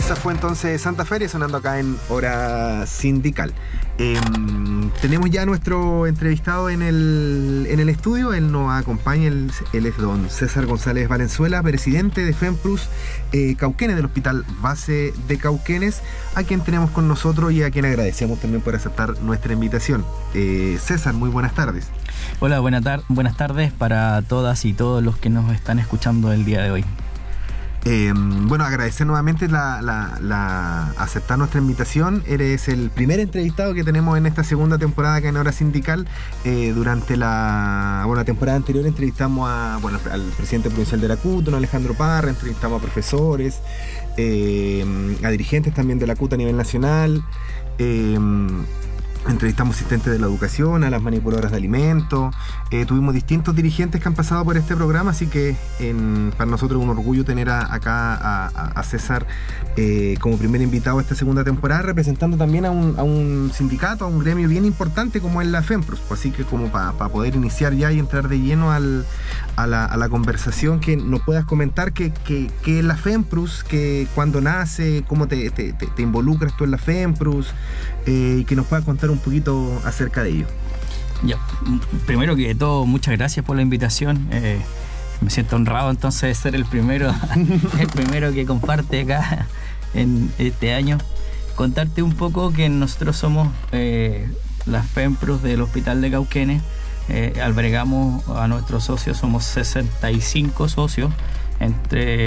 Esa fue entonces Santa Feria sonando acá en Hora Sindical. Tenemos ya nuestro entrevistado en el estudio. Él nos acompaña, él es don César González Valenzuela, presidente de FEMPRUS Cauquenes, del Hospital Base de Cauquenes, a quien tenemos con nosotros y a quien agradecemos también por aceptar nuestra invitación. César, muy buenas tardes. Hola, buenas tardes para todas y todos los que nos están escuchando el día de hoy. Bueno, agradecer nuevamente aceptar nuestra invitación. Eres el primer entrevistado que tenemos en esta segunda temporada acá en Hora Sindical. Durante la temporada anterior entrevistamos al presidente provincial de la CUT, don Alejandro Parra, entrevistamos a profesores, a dirigentes también de la CUT a nivel nacional. Entrevistamos asistentes de la educación, a las manipuladoras de alimentos. Tuvimos distintos dirigentes que han pasado por este programa, así que para nosotros es un orgullo tener acá a César como primer invitado a esta segunda temporada, representando también a un sindicato, a un gremio bien importante como es la FEMPRUS. Así que como para poder iniciar ya y entrar de lleno a la conversación, que nos puedas comentar que es la FEMPRUS, que cuando nace, cómo te involucras tú en la FEMPRUS, y que nos puedas contar un poquito acerca de ello. Ya, primero que todo, muchas gracias por la invitación. Me siento honrado entonces de ser el primero que comparte acá en este año. Contarte un poco que nosotros somos las FEMPRUS del Hospital de Cauquenes. Albergamos a nuestros socios, somos 65 socios, entre